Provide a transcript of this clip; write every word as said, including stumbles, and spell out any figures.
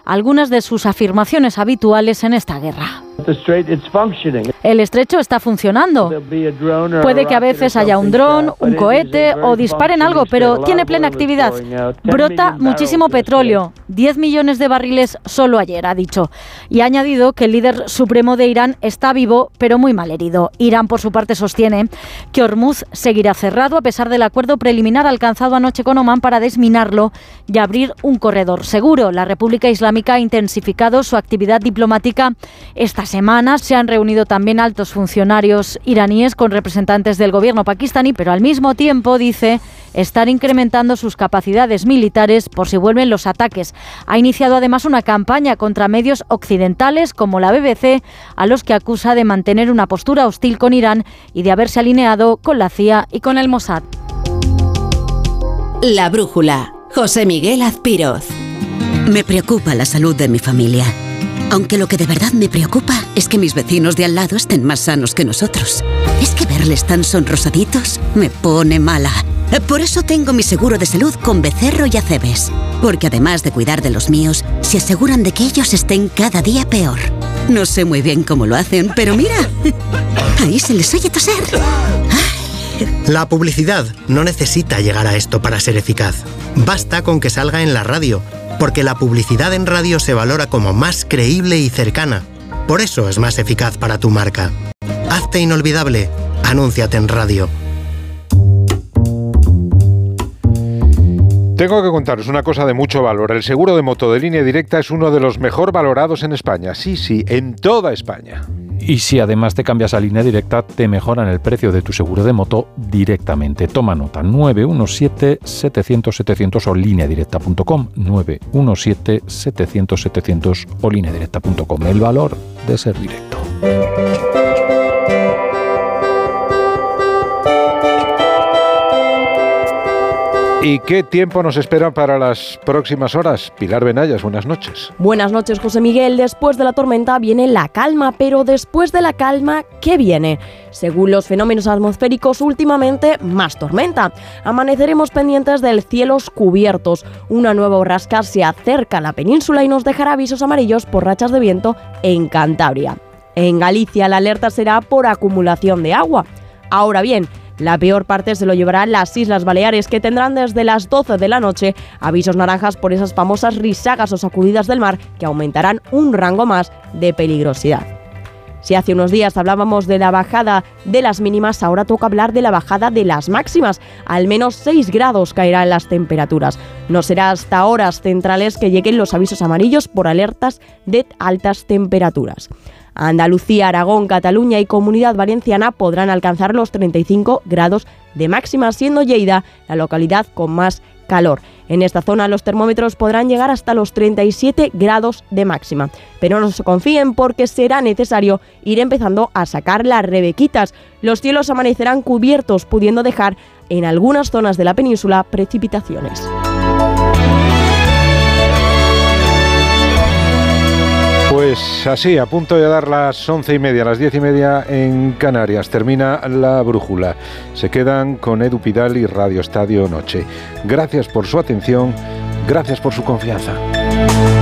algunas de sus afirmaciones habituales en esta guerra. El estrecho está funcionando. Puede que a veces haya un dron, un cohete o disparen algo, pero tiene plena actividad. Brota muchísimo petróleo, diez millones de barriles solo ayer, ha dicho. Y ha añadido que el líder supremo de Irán está vivo, pero muy mal herido. Irán, por su parte, sostiene que Hormuz seguirá cerrado a pesar del acuerdo preliminar alcanzado anoche con Omán para desminarlo y abrir un corredor seguro. La República Islámica ha intensificado su actividad diplomática esta semana. Se han reunido también altos funcionarios iraníes con representantes del gobierno pakistaní, pero al mismo tiempo, dice, estar incrementando sus capacidades militares por si vuelven los ataques. Ha iniciado además una campaña contra medios occidentales como la B B C, a los que acusa de mantener una postura hostil con Irán y de haberse alineado con la C I A y con el Mossad. La brújula. José Miguel Azpiroz. Me preocupa la salud de mi familia. Aunque lo que de verdad me preocupa es que mis vecinos de al lado estén más sanos que nosotros. Es que verles tan sonrosaditos me pone mala. Por eso tengo mi seguro de salud con Becerro y Acebes. Porque además de cuidar de los míos, se aseguran de que ellos estén cada día peor. No sé muy bien cómo lo hacen, pero mira, ahí se les oye toser. La publicidad no necesita llegar a esto para ser eficaz. Basta con que salga en la radio, porque la publicidad en radio se valora como más creíble y cercana. Por eso es más eficaz para tu marca. Hazte inolvidable. Anúnciate en radio. Tengo que contaros una cosa de mucho valor. El seguro de moto de Línea Directa es uno de los mejor valorados en España. Sí, sí, en toda España. Y si además te cambias a Línea Directa, te mejoran el precio de tu seguro de moto directamente. Toma nota, nueve uno siete, setecientos, setecientos o línea directa punto com, nueve uno siete, setecientos, setecientos o línea directa punto com. El valor de ser directo. ¿Y qué tiempo nos espera para las próximas horas? Pilar Benayas, buenas noches. Buenas noches, José Miguel. Después de la tormenta viene la calma, pero después de la calma, ¿qué viene? Según los fenómenos atmosféricos, últimamente más tormenta. Amaneceremos pendientes del cielos cubiertos. Una nueva borrasca se acerca a la península y nos dejará avisos amarillos por rachas de viento en Cantabria. En Galicia la alerta será por acumulación de agua. Ahora bien, la peor parte se lo llevarán las Islas Baleares, que tendrán desde las doce de la noche avisos naranjas por esas famosas risagas o sacudidas del mar que aumentarán un rango más de peligrosidad. Si hace unos días hablábamos de la bajada de las mínimas, ahora toca hablar de la bajada de las máximas. Al menos seis grados caerán las temperaturas. No será hasta horas centrales que lleguen los avisos amarillos por alertas de altas temperaturas. Andalucía, Aragón, Cataluña y Comunidad Valenciana podrán alcanzar los treinta y cinco grados de máxima, siendo Lleida la localidad con más calor. En esta zona los termómetros podrán llegar hasta los treinta y siete grados de máxima. Pero no se confíen, porque será necesario ir empezando a sacar las rebequitas. Los cielos amanecerán cubiertos, pudiendo dejar en algunas zonas de la península precipitaciones. Pues así, a punto de dar las once y media, las diez y media en Canarias, termina la brújula. Se quedan con Edu Pidal y Radio Estadio Noche. Gracias por su atención, gracias por su confianza.